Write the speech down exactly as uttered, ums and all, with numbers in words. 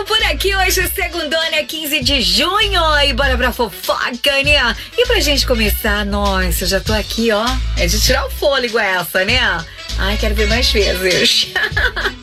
Chegando por aqui hoje, segundona, quinze de junho. E bora pra fofoca, né? E pra gente começar, nossa, eu já tô aqui, ó. É de tirar o fôlego essa, né? Ai, quero ver mais vezes.